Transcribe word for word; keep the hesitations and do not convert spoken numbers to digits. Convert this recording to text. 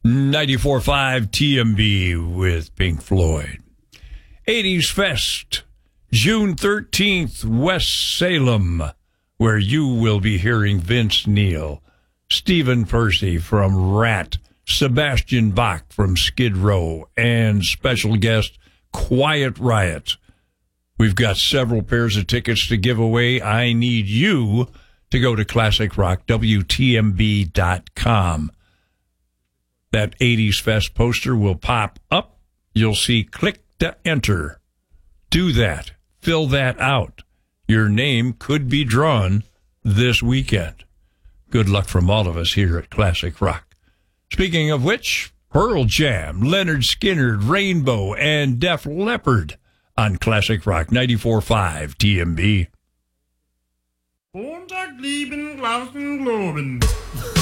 ninety-four point five T M B with Pink Floyd. eighties Fest, June thirteenth, West Salem, where you will be hearing Vince Neil, Stephen Percy from Rat, Sebastian Bach from Skid Row, and special guest Quiet Riot. We've got several pairs of tickets to give away. I need you to go to classic rock W T M B dot com. That eighties Fest poster will pop up. You'll see click to enter. Do that. Fill that out. Your name could be drawn this weekend. Good luck from all of us here at Classic Rock. Speaking of which, Pearl Jam, Leonard Skinner, Rainbow, and Def Leppard on Classic Rock ninety-four point five T M B. Montag, lieben, Glauben, Globen.